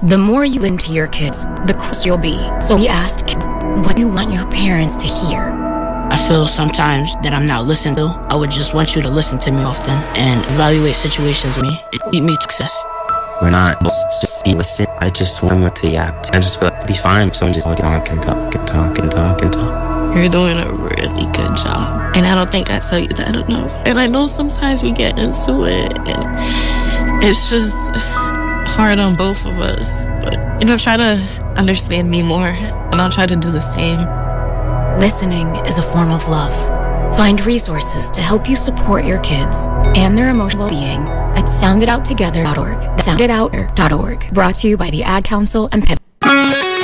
The more you listen to your kids, the closer you'll be. So we asked kids, what do you want your parents to hear? I feel sometimes that I'm not listened to. I would just want you to listen to me often and evaluate situations with me and lead me to success. We're not just be listen. I just want them to yap. I just feel like it'd be fine if someone just talk and talk and talk and talk and talk. You're doing a really good job. And I don't think I tell you that enough. And I know sometimes we get into it and it's just hard on both of us. But, try to understand me more and I'll try to do the same. Listening is a form of love. Find resources to help you support your kids and their emotional well-being at soundedouttogether.org. That's soundedout.org. Brought to you by the Ad Council and PIP.